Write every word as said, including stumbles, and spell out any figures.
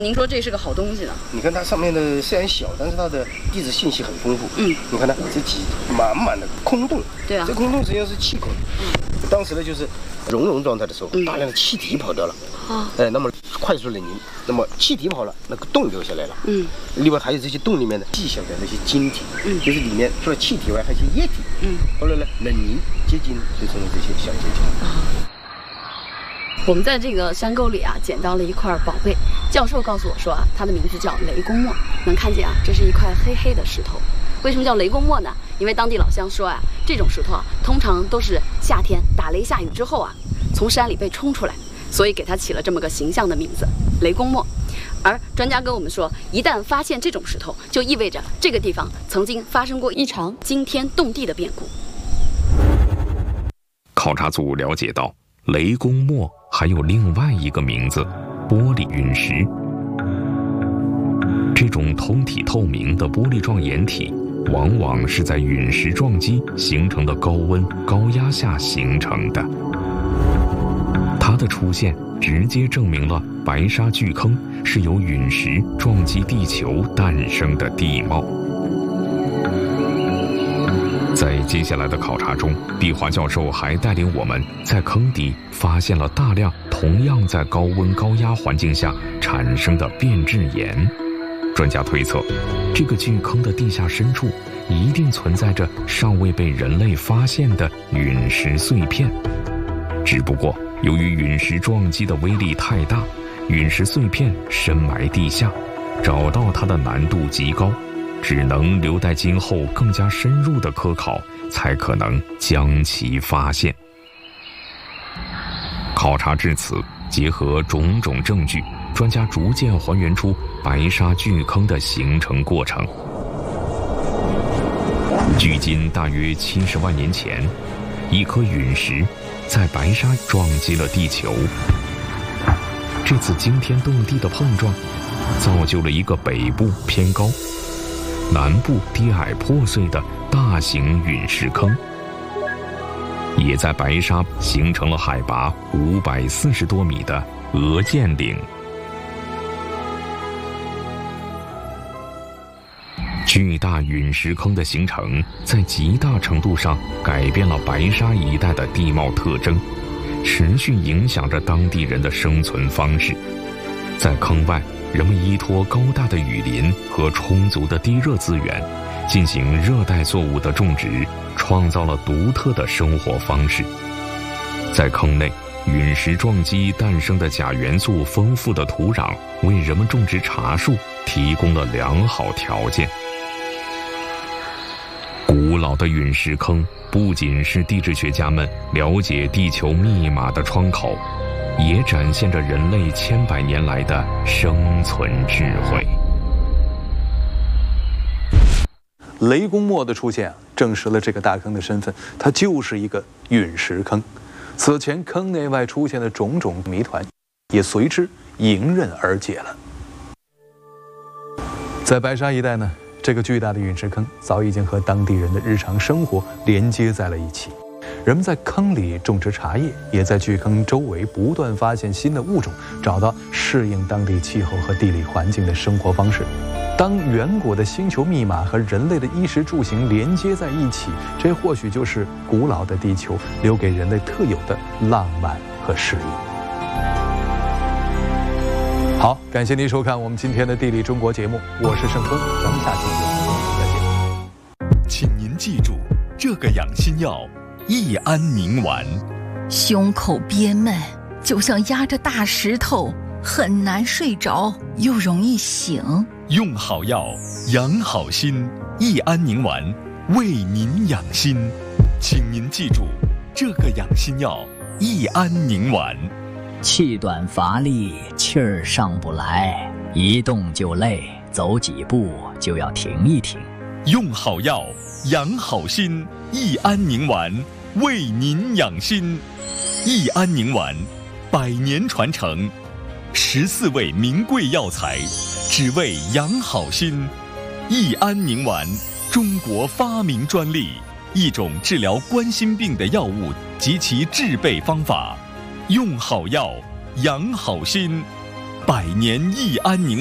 您说这是个好东西呢？ 你看它上面的虽然小，但是它的地质信息很丰富。嗯，你看它这几满满的空洞。 对啊， 这空洞实际上是气孔。嗯，当时呢就是熔融状态的时候，嗯、大量的气体跑掉了。啊，哎，那么快速冷凝，那么气体跑了，那个洞留下来了。嗯，另外还有这些洞里面的细小的那些晶体，嗯，就是里面除了气体外还有一些液体。嗯，后来呢冷凝结晶，就成了这些小结晶。啊。 我们在这个山沟里啊，捡到了一块宝贝。教授告诉我说啊，它的名字叫雷公墨。能看见啊，这是一块黑黑的石头。为什么叫雷公墨呢？因为当地老乡说啊，这种石头啊，通常都是夏天打雷下雨之后啊，从山里被冲出来，所以给它起了这么个形象的名字——雷公墨。而专家跟我们说，一旦发现这种石头，就意味着这个地方曾经发生过一场惊天动地的变故。 考察组了解到，雷公墨还有另外一个名字——玻璃陨石。这种通体透明的玻璃状岩体，往往是在陨石撞击形成的高温高压下形成的。它的出现直接证明了白沙巨坑是由陨石撞击地球诞生的地貌。在接下来的考察中，毕华教授还带领我们在坑底发现了大量同样在高温高压环境下产生的变质岩。专家推测，这个巨坑的地下深处一定存在着尚未被人类发现的陨石碎片。只不过由于陨石撞击的威力太大，陨石碎片深埋地下，找到它的难度极高，只能留待今后更加深入的科考才可能将其发现。考察至此，结合种种证据，专家逐渐还原出白沙巨坑的形成过程。距今大约七十万年前，一颗陨石在白沙撞击了地球。这次惊天动地的碰撞，造就了一个北部偏高、南部低矮破碎的大型陨石坑，也在白沙形成了海拔五百四十多米的鹅剑岭。巨大陨石坑的形成，在极大程度上改变了白沙一带的地貌特征，持续影响着当地人的生存方式。在坑外，人们依托高大的雨林和充足的地热资源，进行热带作物的种植，创造了独特的生活方式。在坑内，陨石撞击诞生的钾元素丰富的土壤，为人们种植茶树提供了良好条件。古老的陨石坑不仅是地质学家们了解地球密码的窗口，也展现着人类千百年来的生存智慧。 雷公墨的出现啊，证实了这个大坑的身份，它就是一个陨石坑。此前坑内外出现的种种谜团，也随之迎刃而解了。在白沙一带呢，这个巨大的陨石坑早已经和当地人的日常生活连接在了一起。人们在坑里种植茶叶，也在巨坑周围不断发现新的物种，找到适应当地气候和地理环境的生活方式。当远古的星球密码和人类的衣食住行连接在一起，这或许就是古老的地球留给人类特有的浪漫和诗意。好，感谢您收看我们今天的《地理中国》节目，我是盛峰，咱们下期节目再见。 请您记住，这个养心药益安宁丸， 胸口憋闷，就像压着大石头，很难睡着，又容易醒。 用好药，养好心，益安宁丸为您养心。请您记住，这个养心药益安宁丸。 气短乏力，气儿上不来，一动就累，走几步就要停一停。 用好药，养好心，益安宁丸为您养心。益安宁丸，百年传承，十四味名贵药材，只为养好心。益安宁丸，中国发明专利，一种治疗冠心病的药物及其制备方法。用好药，养好心，百百年益安宁。